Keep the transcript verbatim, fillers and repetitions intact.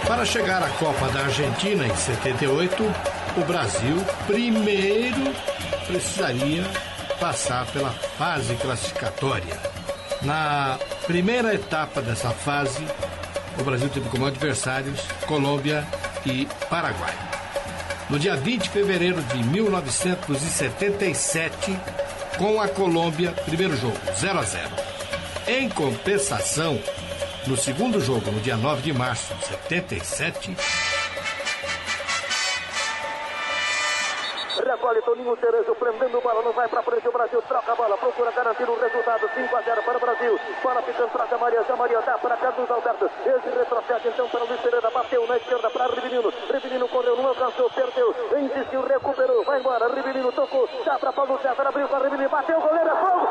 Para chegar à Copa da Argentina em setenta e oito, o Brasil primeiro precisaria passar pela fase classificatória. Na primeira etapa dessa fase, o Brasil teve como adversários Colômbia e Paraguai. No dia vinte de fevereiro de mil novecentos e setenta e sete, com a Colômbia, primeiro jogo, zero a zero. Em compensação, no segundo jogo, no dia nove de março de setenta e sete... Recolhe Toninho Cerezo, prendendo bola, não vai pra frente, o Brasil troca a bola, procura garantir o resultado, cinco a zero para o Brasil. Bola ficando pra Maria, Maria dá para Carlos Alberto, esse retrocede então para o Luiz Pereira, bateu na esquerda para Rivelino, Rivelino correu, não alcançou, perdeu, insistiu, recuperou, vai embora, Rivelino tocou, dá para Paulo César, abriu para Rivelino, bateu, goleiro, é fogo,